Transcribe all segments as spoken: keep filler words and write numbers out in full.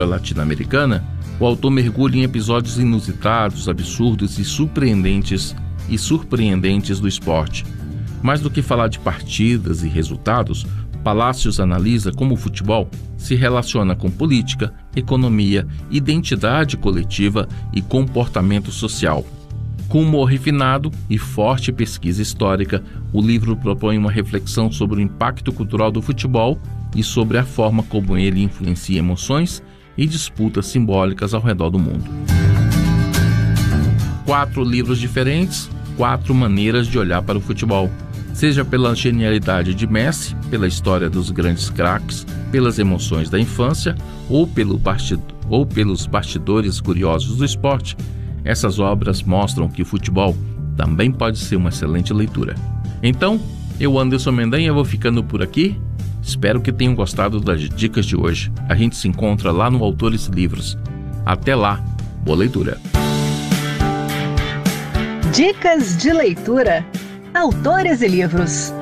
latino-americana, o autor mergulha em episódios inusitados, absurdos e surpreendentes e surpreendentes do esporte. Mais do que falar de partidas e resultados, Palacios analisa como o futebol se relaciona com política, economia, identidade coletiva e comportamento social. Com humor refinado e forte pesquisa histórica, o livro propõe uma reflexão sobre o impacto cultural do futebol e sobre a forma como ele influencia emoções e disputas simbólicas ao redor do mundo. Quatro livros diferentes, quatro maneiras de olhar para o futebol. Seja pela genialidade de Messi, pela história dos grandes craques, pelas emoções da infância ou, pelo bastid- ou pelos bastidores curiosos do esporte, essas obras mostram que o futebol também pode ser uma excelente leitura. Então, eu, Anderson Mendanha, vou ficando por aqui. Espero que tenham gostado das dicas de hoje. A gente se encontra lá no Autores e Livros. Até lá, boa leitura. Dicas de leitura. Autores e Livros.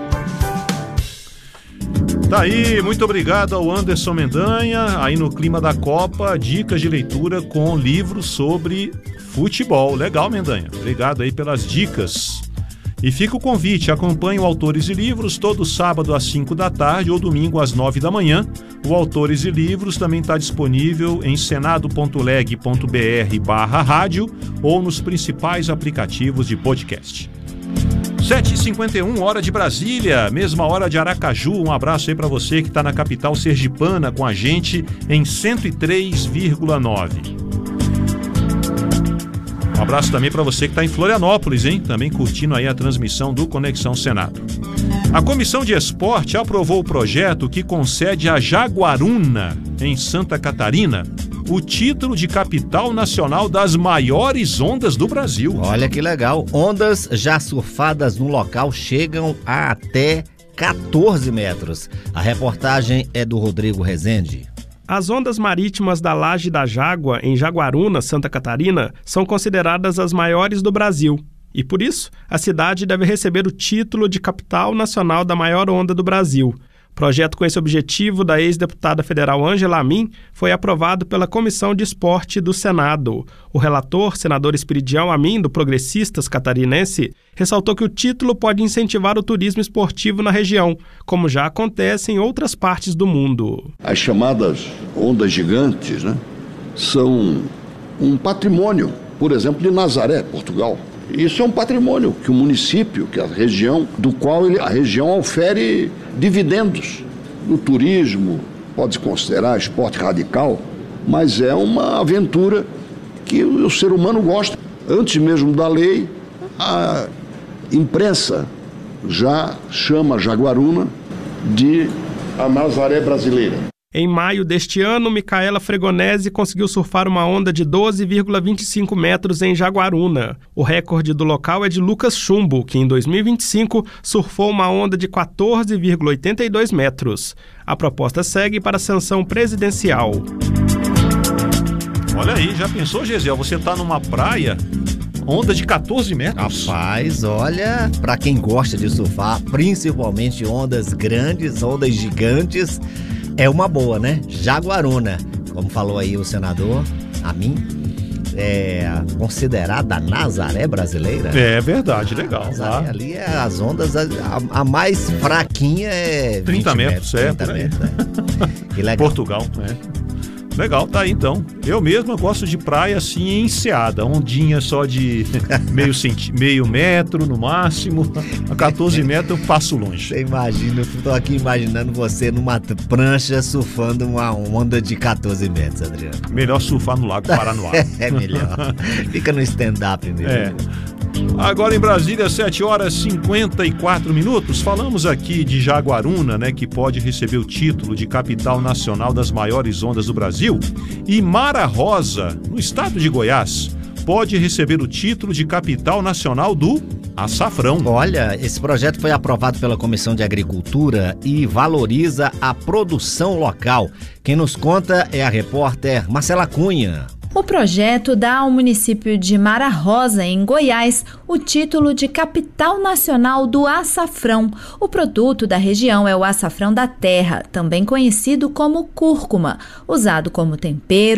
Tá aí, muito obrigado ao Anderson Mendanha, aí no clima da Copa, dicas de leitura com livros sobre futebol. Legal, Mendanha, obrigado aí pelas dicas. E fica o convite, acompanhe o Autores e Livros todo sábado às cinco da tarde ou domingo às nove da manhã. O Autores e Livros também está disponível em senado.leg.br barra rádio ou nos principais aplicativos de podcast. sete e cinquenta e um, hora de Brasília, mesma hora de Aracaju. Um abraço aí para você que está na capital sergipana com a gente em cento e três vírgula nove. Um abraço também para você que está em Florianópolis, hein? Também curtindo aí a transmissão do Conexão Senado. A Comissão de Esporte aprovou o projeto que concede a Jaguaruna, em Santa Catarina, o título de capital nacional das maiores ondas do Brasil. Olha que legal. Ondas já surfadas no local chegam a até quatorze metros. A reportagem é do Rodrigo Rezende. As ondas marítimas da Laje da Jágua, em Jaguaruna, Santa Catarina, são consideradas as maiores do Brasil. E por isso, a cidade deve receber o título de capital nacional da maior onda do Brasil. Projeto com esse objetivo da ex-deputada federal Ângela Amin foi aprovado pela Comissão de Esporte do Senado. O relator, senador Espiridião Amin, do Progressistas catarinense, ressaltou que o título pode incentivar o turismo esportivo na região, como já acontece em outras partes do mundo. As chamadas ondas gigantes, né, são um patrimônio, por exemplo, de Nazaré, Portugal. Isso é um patrimônio que o município, que a região, do qual ele, a região ofere dividendos. No turismo, pode-se considerar esporte radical, mas é uma aventura que o ser humano gosta. Antes mesmo da lei, a imprensa já chama Jaguaruna de a Nazaré brasileira. Em maio deste ano, Micaela Fregonese conseguiu surfar uma onda de doze vírgula vinte e cinco metros em Jaguaruna. O recorde do local é de Lucas Chumbo, que em dois mil e vinte e cinco surfou uma onda de quatorze vírgula oitenta e dois metros. A proposta segue para a sanção presidencial. Olha aí, já pensou, Gesiel? Você tá numa praia, onda de quatorze metros? Rapaz, olha, para quem gosta de surfar, principalmente ondas grandes, ondas gigantes, é uma boa, né? Jaguaruna, como falou aí o senador Amin, é considerada a Nazaré brasileira. É verdade, legal. Nazaré, tá? ali é as ondas, a, a mais fraquinha é trinta metros, é, trinta metros, né? Que legal. Portugal, né? Legal, tá aí então. Eu mesmo eu gosto de praia assim enseada, ondinha só de meio, centi- meio metro no máximo. A quatorze metros eu passo longe. Você imagina, eu tô aqui imaginando você numa prancha surfando uma onda de quatorze metros, Adriano. Melhor surfar no Lago Paranoá. É melhor. Fica no stand-up mesmo. É. Agora em Brasília, sete horas e cinquenta e quatro minutos, falamos aqui de Jaguaruna, né, que pode receber o título de capital nacional das maiores ondas do Brasil, e Mara Rosa, no estado de Goiás, pode receber o título de capital nacional do açafrão. Olha, esse projeto foi aprovado pela Comissão de Agricultura e valoriza a produção local. Quem nos conta é a repórter Marcela Cunha. O projeto dá ao município de Mara Rosa, em Goiás, o título de capital nacional do açafrão. O produto da região é o açafrão da terra, também conhecido como cúrcuma, usado como tempero